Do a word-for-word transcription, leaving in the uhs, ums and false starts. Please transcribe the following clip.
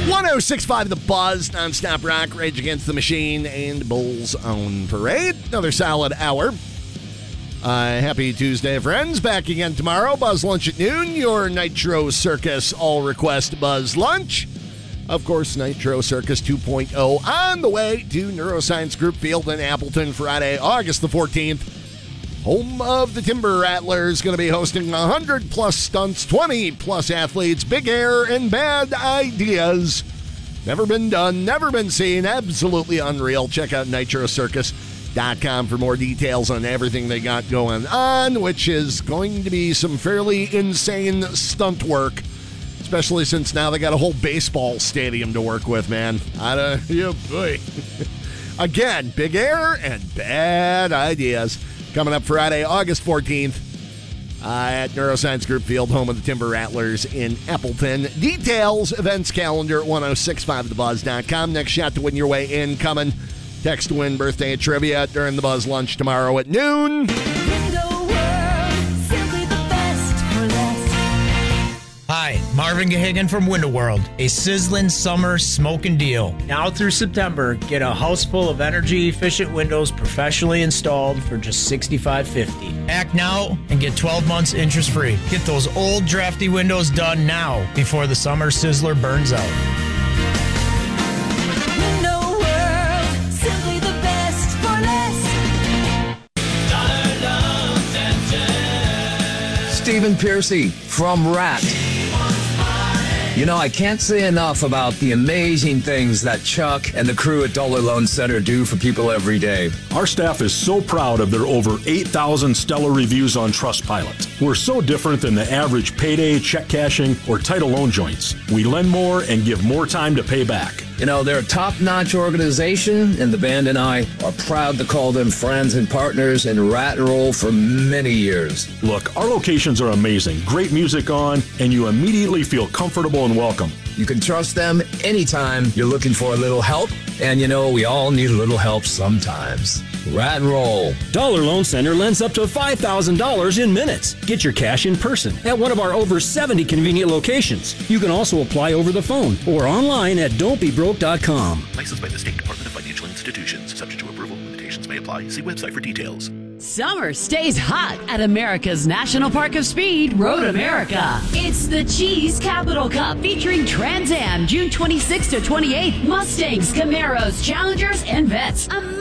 one oh six point five The Buzz, nonstop rock, Rage Against the Machine, and Bulls on Parade. Another solid hour. Uh, happy Tuesday, friends. Back again tomorrow. Buzz Lunch at noon. Your Nitro Circus All Request Buzz Lunch. Of course, Nitro Circus two point oh on the way to Neuroscience Group Field in Appleton Friday, August the fourteenth. Home of the Timber Rattlers, going to be hosting one hundred plus stunts, twenty plus athletes, big air and bad ideas. Never been done, never been seen, absolutely unreal. Check out nitro circus dot com for more details on everything they got going on, which is going to be some fairly insane stunt work, especially since now they got a whole baseball stadium to work with, man. I don't, yeah, boy. Again, big air and bad ideas. Coming up Friday, August fourteenth, uh, at Neuroscience Group Field, home of the Timber Rattlers in Appleton. Details, events calendar at ten sixty-five the buzz dot com. Next shot to win your way in coming. Text to win birthday trivia during the Buzz Lunch tomorrow at noon. Hi, Marvin Gahagan from Window World. A sizzling summer smoking deal. Now through September, get a house full of energy-efficient windows professionally installed for just sixty-five fifty. Act now and get twelve months interest-free. Get those old drafty windows done now before the summer sizzler burns out. Window World, simply the best for less. Stephen Piercy from Rat. You know, I can't say enough about the amazing things that Chuck and the crew at Dollar Loan Center do for people every day. Our staff is so proud of their over eight thousand stellar reviews on Trustpilot. We're so different than the average payday, check cashing, or title loan joints. We lend more and give more time to pay back. You know, they're a top-notch organization, and the band and I are proud to call them friends and partners in Rat and Roll for many years. Look, our locations are amazing. Great music on, and you immediately feel comfortable and welcome. You can trust them anytime you're looking for a little help, and you know, we all need a little help sometimes. Rat and Roll. Dollar Loan Center lends up to five thousand dollars in minutes. Get your cash in person at one of our over seventy convenient locations. You can also apply over the phone or online at don't be broke dot com. Licensed by the State Department of Financial Institutions. Subject to approval. Limitations may apply. See website for details. Summer stays hot at America's National Park of Speed, Road America. It's the Cheese Capital Cup featuring Trans Am, June twenty-sixth to twenty-eighth. Mustangs, Camaros, Challengers, and Vets.